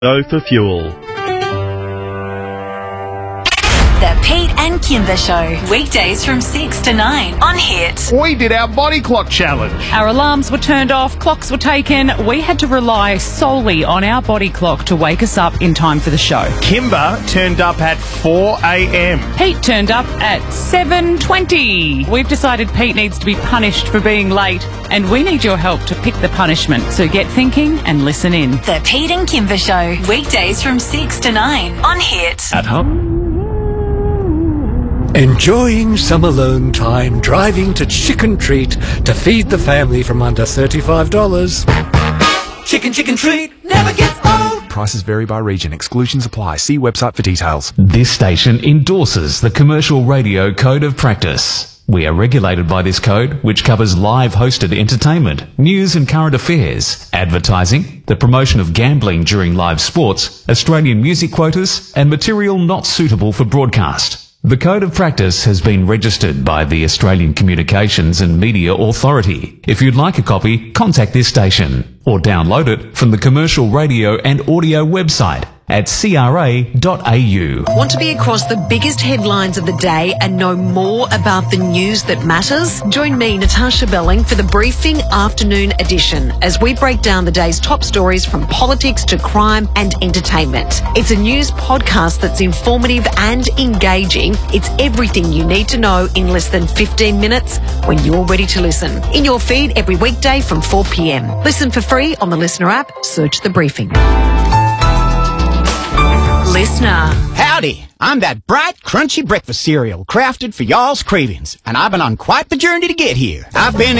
Go for fuel. The Pete and Kimber Show. Weekdays from 6 to 9 on Hit. We did our body clock challenge. Our alarms were turned off, clocks were taken. We had to rely solely on our body clock to wake us up in time for the show. Kimber turned up at 4 a.m. Pete turned up at 7:20. We've decided Pete needs to be punished for being late, and we need your help to pick the punishment. So get thinking and listen in. The Pete and Kimber Show. Weekdays from 6 to 9 on Hit. At home. Enjoying some alone time, driving to Chicken Treat to feed the family from under $35. Chicken Treat never gets old. Prices vary by region. Exclusions apply. See website for details. This station endorses the Commercial Radio Code of Practice. We are regulated by this code, which covers live hosted entertainment, news and current affairs, advertising, the promotion of gambling during live sports, Australian music quotas, and material not suitable for broadcast. The Code of Practice has been registered by the Australian Communications and Media Authority. If you'd like a copy, contact this station or download it from the Commercial Radio and Audio website at cra.au. Want to be across the biggest headlines of the day and know more about the news that matters? Join me, Natasha Belling, for the Briefing Afternoon Edition as we break down the day's top stories from politics to crime and entertainment. It's a news podcast that's informative and engaging. It's everything you need to know in less than 15 minutes when you're ready to listen. In your feed every weekday from 4 p.m. Listen for free on the Listener app. Search The Briefing. Listener. Howdy, I'm that bright, crunchy breakfast cereal crafted for y'all's cravings, and I've been on quite the journey to get here. I've been